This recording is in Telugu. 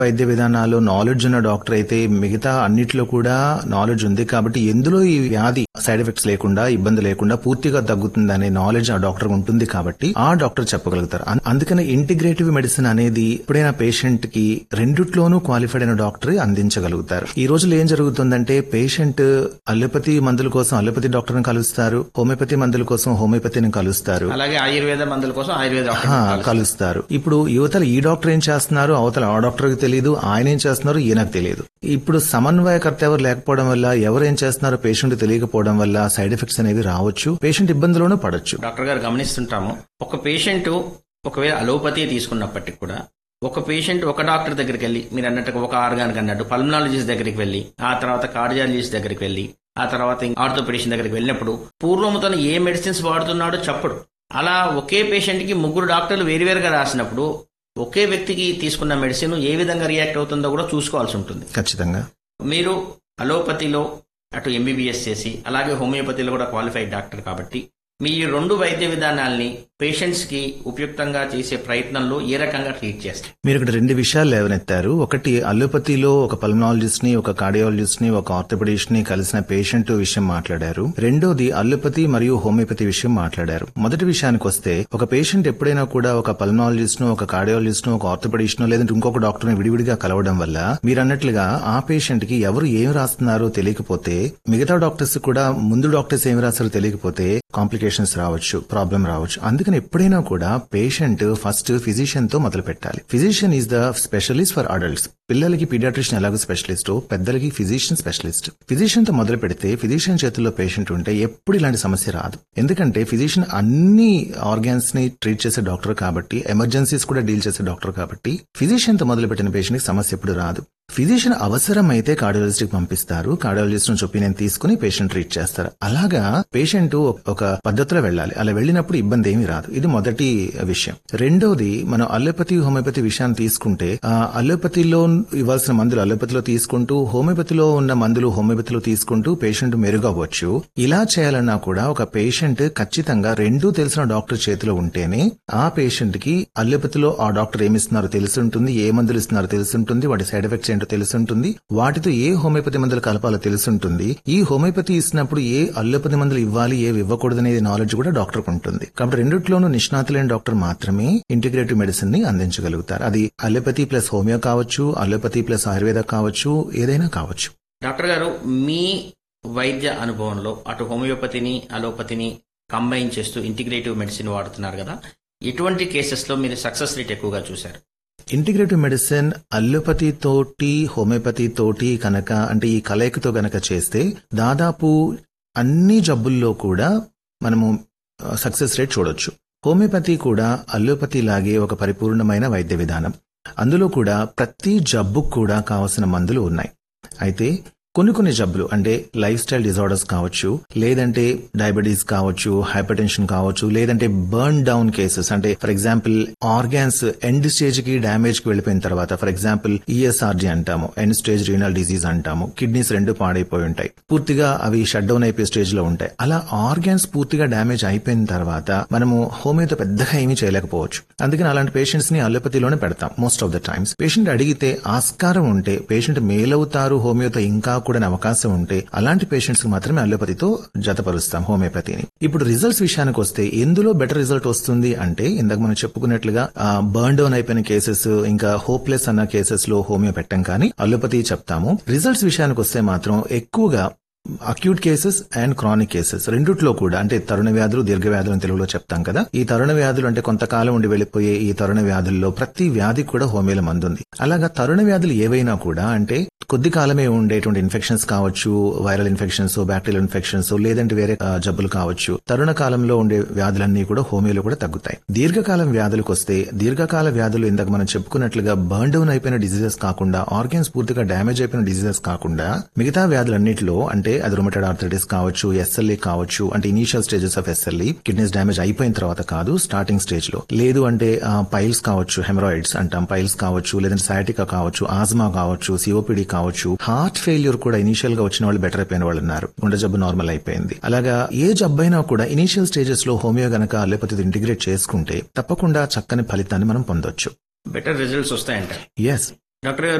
వైద్య విధానాలు నాలెడ్జ్ ఉన్న డాక్టర్ అయితే మిగతా అన్నిట్లో కూడా నాలెడ్జ్ ఉంది కాబట్టి ఎందులో ఈ వ్యాధి సైడ్ ఎఫెక్ట్స్ లేకుండా ఇబ్బంది లేకుండా పూర్తిగా తగ్గుతుంది అనే నాలెడ్జ్ ఆ డాక్టర్ ఉంటుంది కాబట్టి ఆ డాక్టర్ చెప్పగలుగుతారు. అందుకని ఇంటిగ్రేటివ్ మెడిసిన్ అనేది ఎప్పుడైనా పేషెంట్ కి రెండిట్లోనూ క్వాలిఫైడ్ అయిన డాక్టర్ అందించగలుగుతారు. ఈ రోజులో ఏం జరుగుతుందంటే పేషెంట్ అలోపతి మందుల కోసం అలోపతి డాక్టర్ ని కలుస్తారు, హోమియోపతి మందుల కోసం హోమియోపతిని కలుస్తారు, అలాగే ఆయుర్వేద మందుల కోసం ఆయుర్వేద కలుస్తారు. ఇప్పుడు యువతలు ఈ డాక్టర్ ఏం చేస్తున్నారు, అవతల ఆ డాక్టర్ కి తెలియదు, ఆయన ఏం చేస్తున్నారు ఈయనకు తెలియదు. ఇప్పుడు సమన్వయకర్త ఎవరు లేకపోవడం వల్ల ఎవరేం చేస్తున్నారో పేషెంట్ తెలియకపోవడం వల్ల సైడ్ ఎఫెక్ట్స్ అనేవి రావచ్చు, పేషెంట్ ఇబ్బందులోనూ పడొచ్చు. డాక్టర్ గారు గమనిస్తుంటాము, ఒక పేషెంట్ ఒకవేళ అలోపతి తీసుకున్నప్పటికీ కూడా ఒక పేషెంట్ ఒక డాక్టర్ దగ్గరికి వెళ్ళి మీరు అన్నట్టుగా ఒక ఆర్గాన్ అన్నట్టు పల్మనాలజిస్ట్ దగ్గరికి వెళ్ళి ఆ తర్వాత కార్డియాలజిస్ట్ దగ్గరికి వెళ్ళి ఆ తర్వాత ఆర్థోపెడిషన్ దగ్గరికి వెళ్ళినప్పుడు పూర్వముతో ఏ మెడిసిన్స్ వాడుతున్నాడో చెప్పడు. అలా ఒకే పేషెంట్ కి ముగ్గురు డాక్టర్లు వేరువేరుగా రాసినప్పుడు ఒకే వ్యక్తికి తీసుకున్న మెడిసిన్ ఏ విధంగా రియాక్ట్ అవుతుందో కూడా చూసుకోవాల్సి ఉంటుంది. ఖచ్చితంగా మీరు అలోపతిలో అటు ఎంబీబీఎస్ చేసి అలాగే హోమియోపతిలో కూడా క్వాలిఫైడ్ డాక్టర్ కాబట్టి మీ ఈ రెండు వైద్య విధానాల్ని పేషెంట్స్ కి ఉపయుక్తంగా చేసే ప్రయత్నంలో ఏ రకంగా ట్రీట్ చేస్తారు? మీరు ఇక్కడ రెండు విషయాలు లేవనెత్తారు. ఒకటి అలోపతిలో ఒక పల్మనాలజిస్ట్ ని, ఒక కార్డియాలజిస్ట్ ని, ఒక ఆర్థోపెడిస్ట్ ని కలిసిన పేషెంట్ విషయం మాట్లాడారు. రెండోది అలోపతి మరియు హోమియోపతి విషయం మాట్లాడారు. మొదటి విషయానికి వస్తే ఒక పేషెంట్ ఎప్పుడైనా కూడా ఒక పల్మనాలజిస్ట్ ను, ఒక కార్డియాలజిస్ట్ ను, ఒక ఆర్థోపెడిస్ట్ ను లేదంటే ఇంకొక డాక్టర్ ని విడివిడిగా కలవడం వల్ల మీరు అన్నట్లుగా ఆ పేషెంట్ కి ఎవరు ఏం రాస్తున్నారో తెలియకపోతే మిగతా డాక్టర్స్ కూడా ముందు డాక్టర్స్ ఏం రాస్తారో తెలియకపోతే కాంప్లికేషన్స్ రావచ్చు, ప్రాబ్లం రావచ్చు. అందుకని ఎప్పుడైనా కూడా పేషెంట్ ఫస్ట్ ఫిజిషియన్ తో మొదలు పెట్టాలి. Physician is the specialist for adults. పిల్లలకి పీడియాట్రిషియన్ ఎలాగో స్పెషలిస్ట్, పెద్దలకి ఫిజిషియన్ స్పెషలిస్ట్. ఫిజిషియన్ తో మొదలు పెడితే ఫిజిషియన్ చేతుల్లో పేషెంట్ ఉంటే ఎప్పుడు ఇలాంటి సమస్య రాదు. ఎందుకంటే ఫిజిషియన్ అన్ని ఆర్గాన్స్ ని ట్రీట్ చేసే డాక్టర్ కాబట్టి, ఎమర్జెన్సీస్ కూడా డీల్ చేసే డాక్టర్ కాబట్టి ఫిజిషియన్ తో మొదలు పెట్టిన పేషెంట్ కి సమస్య ఎప్పుడు రాదు. ఫిజిషియన్ అవసరం అయితే కార్డియాలజిస్ట్ కి పంపిస్తారు, కార్డియాలజిస్ట్ నుంచి ఒపీనియన్ తీసుకుని పేషెంట్ ట్రీట్ చేస్తారు. అలాగా పేషెంట్ ఒక పద్ధతిలో వెళ్ళాలి. అలా వెళ్ళినప్పుడు ఇబ్బంది ఏమీ రాదు. ఇది మొదటి విషయం. రెండోది మనం అలోపతి హోమియోపతి విషయాన్ని తీసుకుంటే అలోపతిలో ఇవ్వాల్సిన మందులు అలోపతిలో తీసుకుంటూ హోమియోపతిలో ఉన్న మందులు హోమియోపతిలో తీసుకుంటూ పేషెంట్ మెరుగవచ్చు. ఇలా చేయాలన్నా కూడా ఒక పేషెంట్ ఖచ్చితంగా రెండూ తెలిసిన డాక్టర్ చేతిలో ఉంటేనే ఆ పేషెంట్ కి అలోపతిలో ఆ డాక్టర్ ఏమిస్తున్నారో తెలుసుంటుంది, ఏ మందులు ఇస్తున్నారో తెలుసుంటుంది, వాటి సైడ్ ఎఫెక్ట్స్ తెలుసుంటుంది, వాటితో ఏ హోమియోపతి మందులు కలపాలో తెలుసుంటుంది. ఈ హోమియోపతి ఇచ్చినప్పుడు ఏ అల్లోపతి మందులు ఇవ్వాలి, ఏ ఇవ్వకూడదనేది నాలెడ్జ్ కూడా డాక్టర్ ఉంటుంది. కాబట్టి రెండిట్లోనూ నిష్ణాతులైన డాక్టర్ మాత్రమే ఇంటిగ్రేటివ్ మెడిసిన్ ని అందించగలుగుతారు. అది అల్లోపతి ప్లస్ హోమియో కావచ్చు, అల్లోపతి ప్లస్ ఆయుర్వేద కావచ్చు, ఏదైనా కావచ్చు. డాక్టర్ గారు, మీ వైద్య అనుభవంలో అటు హోమియోపతిని అలోపతిని కంబైన్ చేస్తూ ఇంటిగ్రేటివ్ మెడిసిన్ వాడుతున్నారు కదా, ఎటువంటి కేసెస్ లో మీరు సక్సెస్ రేట్ ఎక్కువగా చూశారు? ఇంటిగ్రేటివ్ మెడిసిన్ అల్లోపతి తోటి హోమియోపతి తోటి కనుక అంటే ఈ కలయికతో గనక చేస్తే దాదాపు అన్ని జబ్బుల్లో కూడా మనము సక్సెస్ రేట్ చూడొచ్చు. హోమియోపతి కూడా అల్లోపతి లాగే ఒక పరిపూర్ణమైన వైద్య విధానం. అందులో కూడా ప్రతి జబ్బుకు కూడా కావలసిన మందులు ఉన్నాయి. అయితే కొన్ని జబ్బులు అంటే లైఫ్ స్టైల్ డిజార్డర్స్ కావచ్చు, లేదంటే డయాబెటీస్ కావచ్చు, హైపర్ టెన్షన్ కావచ్చు, లేదంటే బర్న్ డౌన్ కేసెస్ అంటే for example organs end stage కి డ్యామేజ్ కి వెళ్లిపోయిన తర్వాత, ఫర్ ఎగ్జాంపుల్ ఈఎస్ఆర్జీ అంటాము, ఎండ్ స్టేజ్ రీనల్ డిజీజ్ అంటాము, కిడ్నీస్ రెండు పాడైపోయి ఉంటాయి, పూర్తిగా అవి షట్ డౌన్ అయిపోయే స్టేజ్ లో ఉంటాయి. అలా ఆర్గాన్స్ పూర్తిగా డ్యామేజ్ అయిపోయిన తర్వాత మనము హోమియోతో పెద్దగా ఏమీ చేయలేకపోవచ్చు. అందుకని అలాంటి పేషెంట్స్ ని అల్లోపతిలోనే పెడతాం most of the times. Patient అడిగితే ఆస్కారం ఉంటే, పేషెంట్ మేలవుతారు హోమియోతో ఇంకా కూడా అవకాశం ఉంటే అలాంటి పేషెంట్స్ కి మాత్రమే అల్లోపతితో జతపరుస్తాం హోమియోపతిని. ఇప్పుడు రిజల్ట్స్ విషయానికి వస్తే ఎందులో బెటర్ రిజల్ట్ వస్తుంది అంటే ఇందాక మనం చెప్పుకున్నట్లుగా బర్న్ డౌన్ అయిపోయిన కేసెస్ ఇంకా హోప్లెస్ అన్న కేసెస్ లో హోమియో పెట్టం, కానీ అల్లోపతి చెప్తాము. రిజల్ట్స్ విషయానికి వస్తే మాత్రం ఎక్కువగా acute cases and chronic cases రెండిట్లో కూడా అంటే తరుణ వ్యాధులు, దీర్ఘ వ్యాధులు అని తెలుగులో చెప్తాం కదా. ఈ తరుణ వ్యాధులు అంటే కొంతకాలం ఉండి వెళ్లిపోయే ఈ తరుణ వ్యాధుల్లో ప్రతి వ్యాధికి కూడా హోమియోలో మందు ఉంది. అలాగా తరుణ వ్యాధులు ఏవైనా కూడా అంటే కొద్ది కాలమే ఉండేటువంటి ఇన్ఫెక్షన్స్ కావచ్చు, వైరల్ ఇన్ఫెక్షన్స్, బ్యాక్టీరియల్ ఇన్ఫెక్షన్స్, లేదంటే వేరే జబ్బులు కావచ్చు, తరుణ కాలంలో ఉండే వ్యాధులన్నీ కూడా హోమియోలో కూడా తగ్గుతాయి. దీర్ఘకాలం వ్యాధులకు వస్తే దీర్ఘకాల వ్యాధులు ఇందాక మనం చెప్పుకున్నట్లుగా బర్న్ డౌన్ అయిపోయిన డిజీజెస్ కాకుండా, ఆర్గాన్స్ పూర్తిగా డ్యామేజ్ అయిపోయిన డిజీజెస్ కాకుండా మిగతా వ్యాధులన్నింటిలో అంటే అది రుమటైడ్ ఆర్థరైటిస్ కావచ్చు, ఎస్ఎల్ఈ కావచ్చు, అంటే initial stages of SLE kidneys damage అయిపోయిన తర్వాత కాదు, స్టార్టింగ్ స్టేజ్ లో, లేదు అంటే పైల్స్ కావచ్చు, హెమరాయిడ్స్ అంటాం, పైల్స్ కావచ్చు, లేదంటే సయాటికా కావచ్చు, ఆజ్మా కావచ్చు, సిఓపిడి కావచ్చు, హార్ట్ ఫెయిల్యూర్ కూడా ఇనీషియల్ గా వచ్చిన వాళ్ళు బెటర్ అయిపోయిన వాళ్ళు ఉన్నారు, గుండె జబ్బు నార్మల్ అయిపోయింది. అలాగా ఏ జబ్బైనా కూడా ఇనీషియల్ స్టేజెస్ లో హోమియో గనక అల్లోపతి ఇంటిగ్రేట్ చేసుకుంటే తప్పకుండా చక్కని ఫలితాన్ని మనం పొందొచ్చు, బెటర్ రిజల్ట్స్ వస్తాయంట. ఎస్. డాక్టర్ గారు